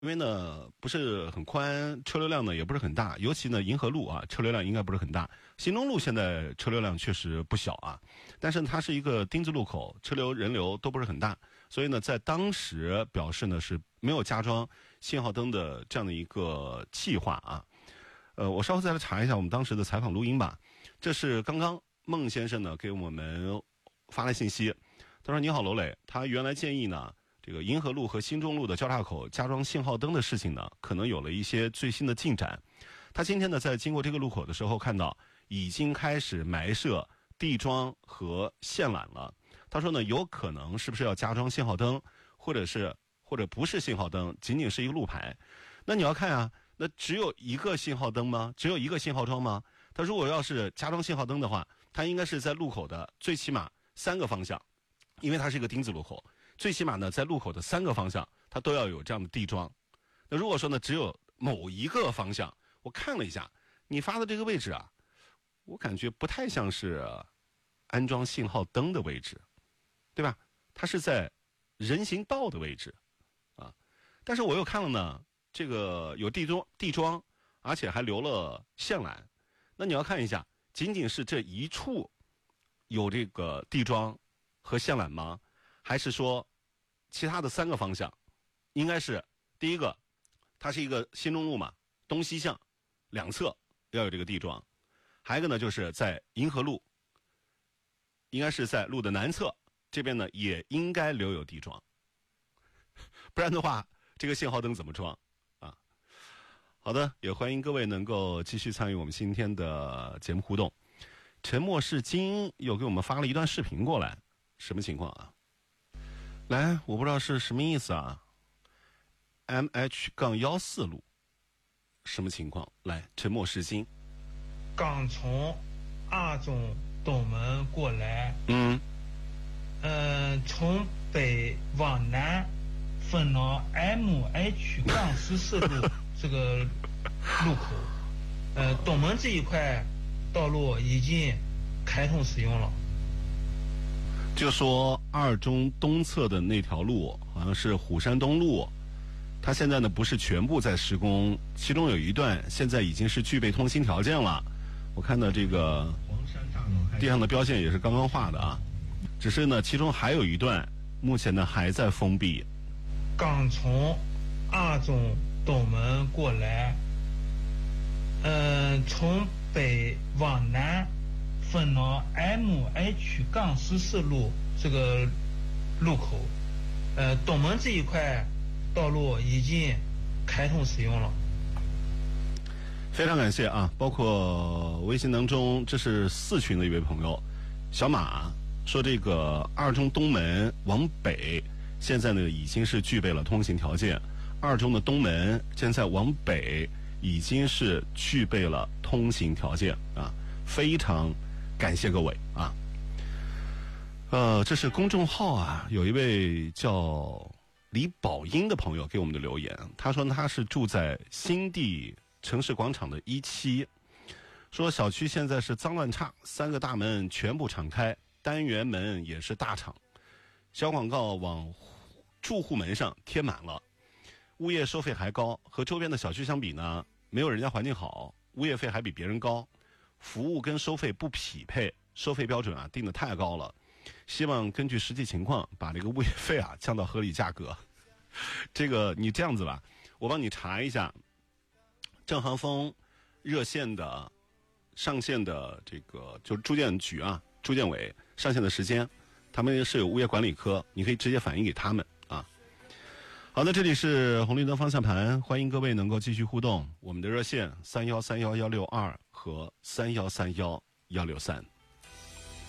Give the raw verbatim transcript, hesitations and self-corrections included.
因为呢不是很宽，车流量呢也不是很大，尤其呢银河路啊车流量应该不是很大，新中路现在车流量确实不小啊，但是它是一个丁字路口，车流人流都不是很大，所以呢在当时表示呢是没有加装信号灯的这样的一个计划啊。呃，我稍后再来查一下我们当时的采访录音吧。这是刚刚孟先生呢给我们发来信息，他说：“你好，楼磊，他原来建议呢。”这个银河路和新中路的交叉口加装信号灯的事情呢，可能有了一些最新的进展。他今天呢，在经过这个路口的时候，看到已经开始埋设地桩和线缆了。他说呢，有可能是不是要加装信号灯，或者是或者不是信号灯，仅仅是一个路牌。那你要看啊，那只有一个信号灯吗？只有一个信号桩吗？他如果要是加装信号灯的话，它应该是在路口的最起码三个方向，因为它是一个丁字路口。最起码呢，在路口的三个方向，它都要有这样的地桩。那如果说呢，只有某一个方向，我看了一下，你发的这个位置啊，我感觉不太像是安装信号灯的位置，对吧？它是在人行道的位置啊。但是我又看了呢，这个有地桩，地桩，而且还留了线缆。那你要看一下，仅仅是这一处有这个地桩和线缆吗？还是说其他的三个方向应该是第一个，它是一个新中路嘛，东西向两侧要有这个地桩，还有一个呢就是在银河路，应该是在路的南侧这边呢也应该留有地桩，不然的话这个信号灯怎么装啊？好的，也欢迎各位能够继续参与我们今天的节目互动。沉默是金又给我们发了一段视频过来，什么情况啊？来，我不知道是什么意思啊 M H 一四路什么情况？来，沉默是金。 刚从二中东门过来， 嗯呃，从北往南分到 M H 十四路这个路口，呃，东门这一块道路已经开通使用了。 就说二中东侧的那条路好像是虎山东路，它现在呢不是全部在施工，其中有一段现在已经是具备通行条件了。我看到这个地上的标线也是刚刚画的啊，只是呢其中还有一段目前呢还在封闭。 刚从二中东门过来，呃，从北往南分到 M H 十四路这个路口，呃，东门这一块道路已经开通使用了。 非常感谢啊！包括微信当中，这是四群的一位朋友，小马说，这个二中东门往北，现在呢已经是具备了通行条件。二中的东门现在往北已经是具备了通行条件啊，非常感谢各位啊。呃，这是公众号啊，有一位叫李宝英的朋友给我们的留言，他说他是住在新地城市广场的一期，说小区现在是脏乱差，三个大门全部敞开，单元门也是大敞，小广告往住户门上贴满了，物业收费还高，和周边的小区相比呢，没有人家环境好，物业费还比别人高，服务跟收费不匹配，收费标准啊定得太高了，希望根据实际情况把这个物业费啊降到合理价格。这个你这样子吧，我帮你查一下正航风热线的上线的这个就是住建局啊，住建委上线的时间，他们是有物业管理科，你可以直接反映给他们啊。好的，这里是红绿灯方向盘，欢迎各位能够继续互动，我们的热线三幺三幺幺六二和三幺三幺幺六三。